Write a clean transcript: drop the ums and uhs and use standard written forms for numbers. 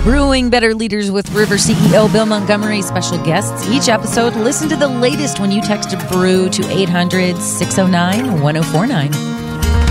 Brewing Better Leaders with River CEO Bill Montgomery, special guests each episode. Listen to the latest when you text BREW to 800-609-1049.